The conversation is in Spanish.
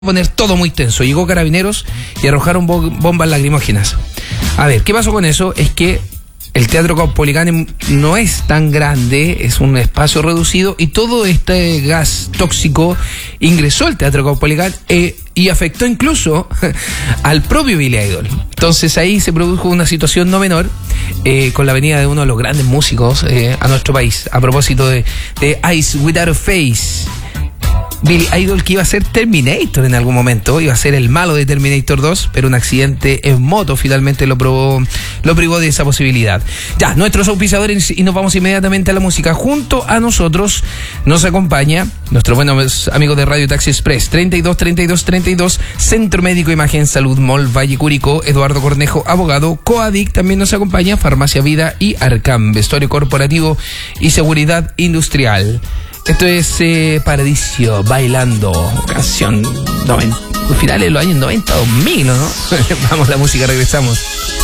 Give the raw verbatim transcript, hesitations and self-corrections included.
poner todo muy tenso. Llegó Carabineros y arrojaron bo bombas lacrimógenas. A ver, ¿qué pasó con eso? Es que el Teatro Caupolicán no es tan grande, es un espacio reducido y todo este gas tóxico ingresó al Teatro Caupolicán eh, y afectó incluso al propio Billy Idol. Entonces ahí se produjo una situación no menor eh, con la venida de uno de los grandes músicos eh, a nuestro país. A propósito de, de Eyes Without a Face. Billy Idol, que iba a ser Terminator en algún momento, iba a ser el malo de Terminator dos, pero un accidente en moto finalmente lo probó, lo privó de esa posibilidad. Ya, nuestros auspiciadores, y nos vamos inmediatamente a la música. Junto a nosotros nos acompaña nuestros buenos amigos de Radio Taxi Express, treinta y dos, treinta y dos, treinta y dos, Centro Médico Imagen Salud Mall Valle Curicó, Eduardo Cornejo, abogado, Coadic también nos acompaña, Farmacia Vida y Arcam, vestuario corporativo y seguridad industrial. Esto es eh, Paradiso Bailando, canción noventa, finales de los años noventa, dos mil, ¿no? Vamos, la música, regresamos.